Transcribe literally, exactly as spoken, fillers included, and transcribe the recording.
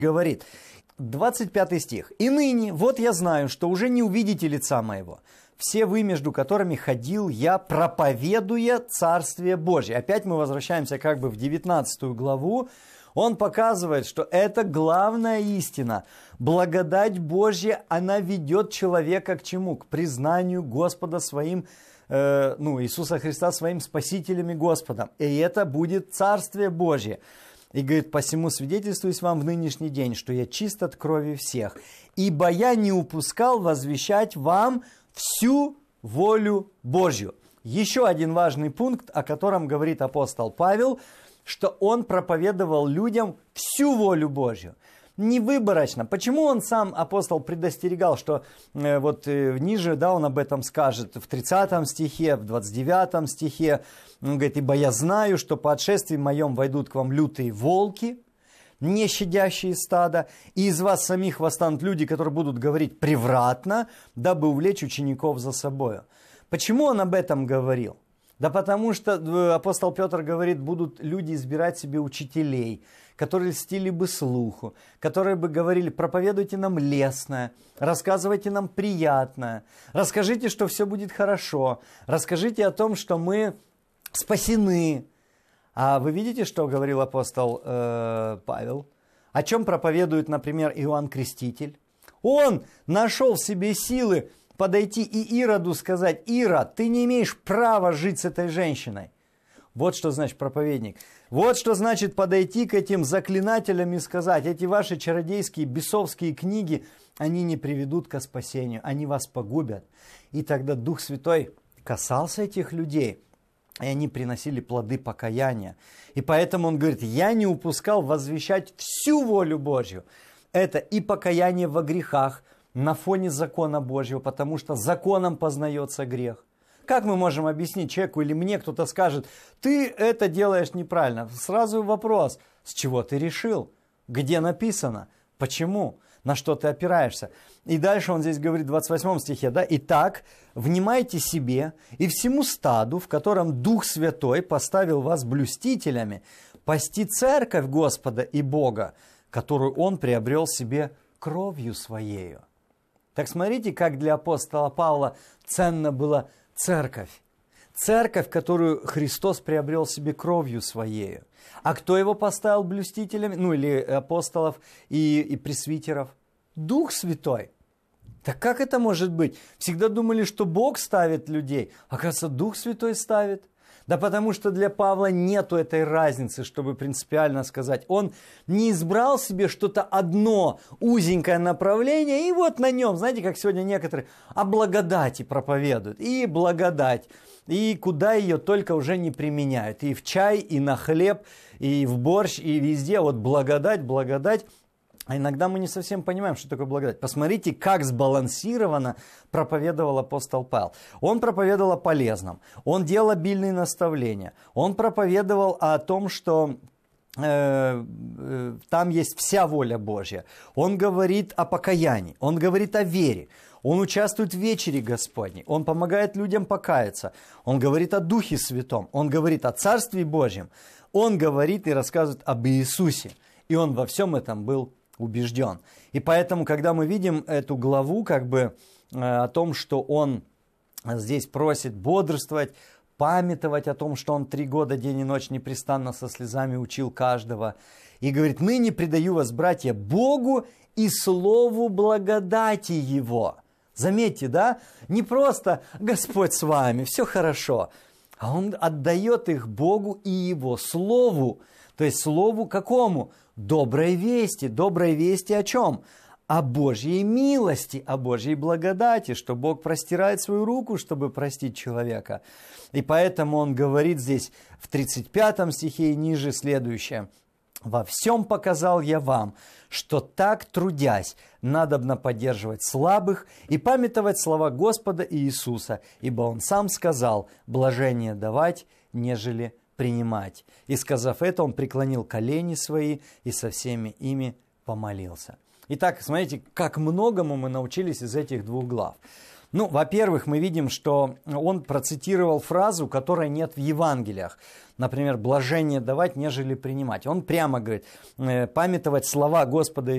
говорит, двадцать пятый стих. «И ныне, вот я знаю, что уже не увидите лица моего. Все вы, между которыми ходил я, проповедуя Царствие Божие». Опять мы возвращаемся как бы в девятнадцатую главу. Он показывает, что это главная истина. Благодать Божья, она ведет человека к чему? К признанию Господа своим, э, ну, Иисуса Христа своим Спасителем и Господом. И это будет Царствие Божье. И говорит, посему свидетельствуюсь вам в нынешний день, что я чист от крови всех, ибо я не упускал возвещать вам всю волю Божью. Еще один важный пункт, о котором говорит апостол Павел, что он проповедовал людям всю волю Божью. Не выборочно. Почему он сам, апостол, предостерегал, что э, вот э, ниже, да, он об этом скажет в тридцатом стихе, в двадцать девятом стихе. Он говорит, ибо я знаю, что по отшествии моем войдут к вам лютые волки, не щадящие стада, и из вас самих восстанут люди, которые будут говорить превратно, дабы увлечь учеников за собою. Почему он об этом говорил? Да потому что апостол Петр говорит, будут люди избирать себе учителей, которые льстили бы слуху, которые бы говорили, проповедуйте нам лестное, рассказывайте нам приятное, расскажите, что все будет хорошо, расскажите о том, что мы спасены. А вы видите, что говорил апостол э, Павел? О чем проповедует, например, Иоанн Креститель? Он нашел в себе силы подойти и Ироду сказать, Ирод, ты не имеешь права жить с этой женщиной. Вот что значит проповедник. Вот что значит подойти к этим заклинателям и сказать, эти ваши чародейские, бесовские книги, они не приведут ко спасению, они вас погубят. И тогда Дух Святой касался этих людей, и они приносили плоды покаяния. И поэтому он говорит, я не упускал возвещать всю волю Божью. Это и покаяние во грехах, на фоне закона Божьего, потому что законом познается грех. Как мы можем объяснить человеку или мне кто-то скажет, ты это делаешь неправильно? Сразу вопрос, с чего ты решил? Где написано? Почему? На что ты опираешься? И дальше он здесь говорит в двадцать восьмом стихе, да, «Итак, внимайте себе и всему стаду, в котором Дух Святой поставил вас блюстителями, пасти церковь Господа и Бога, которую Он приобрел себе кровью Своею». Так смотрите, как для апостола Павла ценна была церковь. Церковь, которую Христос приобрел себе кровью Своею. А кто его поставил блюстителями? Ну, или апостолов и, и пресвитеров? Дух Святой. Так как это может быть? Всегда думали, что Бог ставит людей. Оказывается, Дух Святой ставит. Да потому что для Павла нету этой разницы, чтобы принципиально сказать. Он не избрал себе что-то одно, узенькое направление, и вот на нем, знаете, как сегодня некоторые о благодати проповедуют. И благодать, и куда ее только уже не применяют. И в чай, и на хлеб, и в борщ, и везде. Вот благодать, благодать. А иногда мы не совсем понимаем, что такое благодать. Посмотрите, как сбалансированно проповедовал апостол Павел. Он проповедовал о полезном, он делал обильные наставления, он проповедовал о том, что э, э, там есть вся воля Божья. Он говорит о покаянии, он говорит о вере, он участвует в вечере Господней, он помогает людям покаяться, он говорит о Духе Святом, он говорит о Царстве Божьем, он говорит и рассказывает об Иисусе. И он во всем этом был убежден. И поэтому, когда мы видим эту главу, как бы э, о том, что он здесь просит бодрствовать, памятовать о том, что он три года день и ночь непрестанно со слезами учил каждого, и говорит, ныне предаю вас, братья, Богу и слову благодати Его. Заметьте, да? Не просто Господь с вами, все хорошо, а он отдает их Богу и Его слову. То есть слову какому? Доброй вести. Доброй вести о чем? О Божьей милости, о Божьей благодати, что Бог простирает свою руку, чтобы простить человека. И поэтому он говорит здесь в тридцать пятом стихе и ниже следующее. «Во всем показал я вам, что так, трудясь, надобно поддерживать слабых и памятовать слова Господа Иисуса, ибо Он сам сказал, блажение давать, нежели принимать». И сказав это, он преклонил колени свои и со всеми ими помолился. Итак, смотрите, как многому мы научились из этих двух глав. Ну, во-первых, мы видим, что он процитировал фразу, которой нет в Евангелиях. Например, блажение давать, нежели принимать. Он прямо говорит, памятовать слова Господа